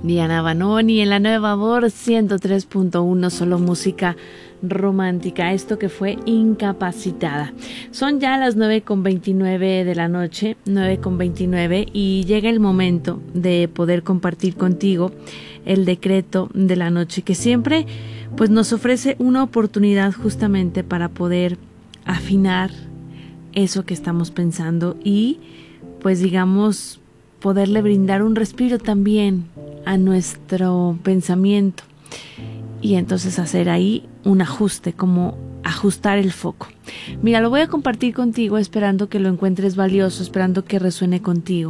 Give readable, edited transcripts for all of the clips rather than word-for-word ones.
Diana Banoni en la Nueva Voz 103.1, solo música romántica. Esto que fue Incapacitada. Son ya las 9:29 de la noche, 9:29, y llega el momento de poder compartir contigo el decreto de la noche, que siempre pues nos ofrece una oportunidad justamente para poder afinar eso que estamos pensando y pues digamos poderle brindar un respiro también a nuestro pensamiento y entonces hacer ahí un ajuste, como ajustar el foco. Mira, lo voy a compartir contigo esperando que lo encuentres valioso, esperando que resuene contigo.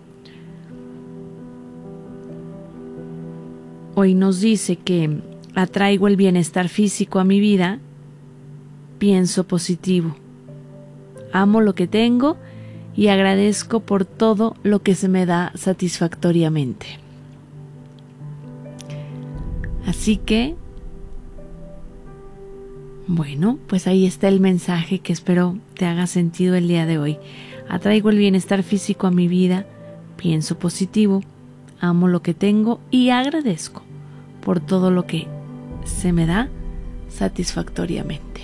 Hoy nos dice que atraigo el bienestar físico a mi vida, pienso positivo, amo lo que tengo y agradezco por todo lo que se me da satisfactoriamente. Así que, bueno, pues ahí está el mensaje que espero te haga sentido el día de hoy. Atraigo el bienestar físico a mi vida, pienso positivo, amo lo que tengo y agradezco por todo lo que se me da satisfactoriamente.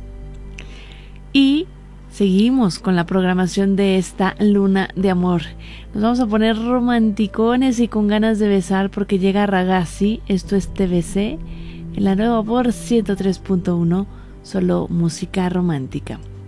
Y seguimos con la programación de esta luna de amor. Nos vamos a poner romanticones y con ganas de besar porque llega Ragazzi. Esto es TBC en la Nueva Voz 103.1, solo música romántica.